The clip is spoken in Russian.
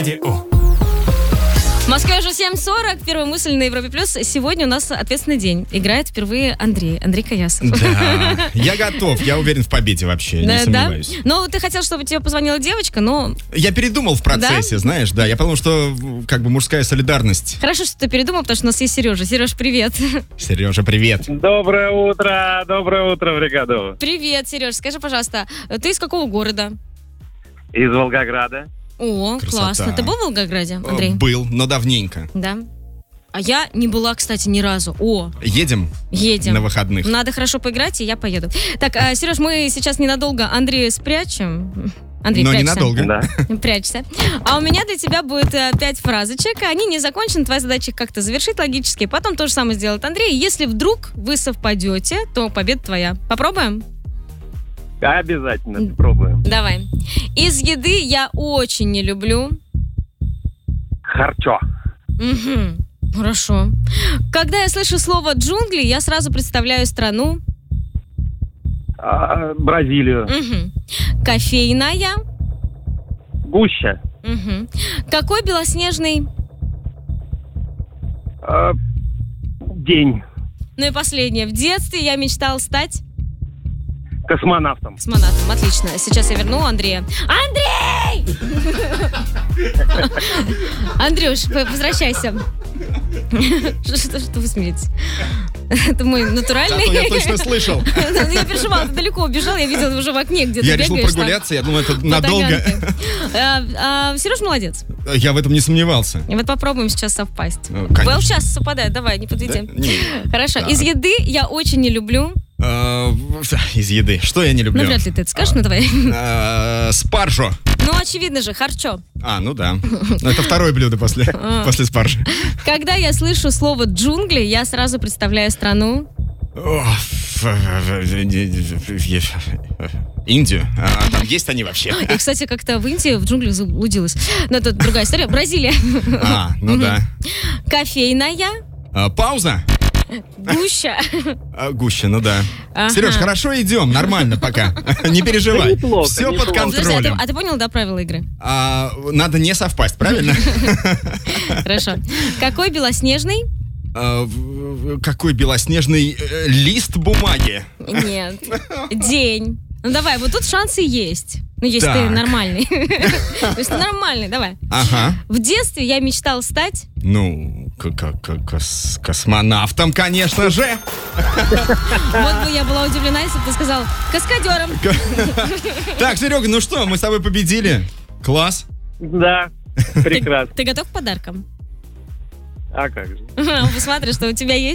В Москве уже 7:40, первая мысль на Европе+. Сегодня у нас ответственный день. Играет впервые Андрей Каясов. Да, я готов, я уверен в победе вообще, не сомневаюсь. Да? Ну, ты хотел, чтобы тебе позвонила девочка, но... Я передумал в процессе, знаешь, да. Я подумал, что как бы мужская солидарность. Хорошо, что ты передумал, потому что у нас есть Сережа. Сереж, привет. Сережа, привет. Доброе утро, бригада. Привет, Сереж. Скажи, пожалуйста, ты из какого города? Из Волгограда. О, Красота. классно. Ты был в Волгограде, Андрей? Был, но давненько. Да. А я не была, кстати, ни разу. Едем на выходных. Надо хорошо поиграть, и я поеду. Так, Сереж, мы сейчас ненадолго Андрея спрячем. Андрей, Но прячься. ненадолго. Да. Прячься. А у меня для тебя будет 5 фразочек. Они не закончены. Твоя задача их как-то завершить логически. Потом то же самое сделает Андрей. Если вдруг вы совпадете, то победа твоя. Попробуем? Обязательно, пробуем. Давай. Из еды я очень не люблю. Харчо. Угу. Хорошо. Когда я слышу слово «джунгли», я сразу представляю страну. Бразилию. Угу. Кофейная. Гуща. Угу. Какой белоснежный... День. Ну и последнее. В детстве я мечтал стать... Космонавтом. Космонавтом. Отлично. Сейчас я верну Андрея. Андрей! Андрюш, возвращайся. Что вы смеетесь? Это мой натуральный... Зато я точно слышал. Я переживала, ты далеко убежал, я видела уже в окне, где ты Я бегаешь. решил прогуляться, я думаю, это надолго. Сереж молодец. Я в этом не сомневался. И вот попробуем сейчас совпасть. Конечно. Well, сейчас совпадает, давай, не подведи. Да? Не. Хорошо. Так. Из еды я очень не люблю. Из еды. Что я не люблю? Ну, вряд ли ты это скажешь, ну давай. Спаржу. Ну, очевидно же, харчо. Ну да. Но это второе блюдо после спаржи. Когда я слышу слово «джунгли», я сразу представляю страну. Индию. А там есть они вообще? Я, кстати, как-то в Индии в джунглях заблудилась. Но это другая история. Бразилия. Ну да. Кофейная. Пауза. Гуща. Гуща, ну да. Ага. Сереж, хорошо идем, нормально пока. Не переживай. Неплохо, Все под неплохо. Подожди, контролем. а ты понял, да, правила игры? Надо не совпасть, правильно? Хорошо. Какой белоснежный? Какой белоснежный лист бумаги. Нет. День. Ну давай, вот тут шансы есть. Ну, если Так. ты нормальный. То есть ты нормальный, давай. Ага. В детстве я мечтал стать... Ну, космонавтом, конечно же. Вот бы я была удивлена, если бы ты сказал каскадером. Так, Серега, ну что, мы с тобой победили. Класс. Да, прекрасно. Ты готов к подаркам? А как же? Посмотри, что у тебя есть.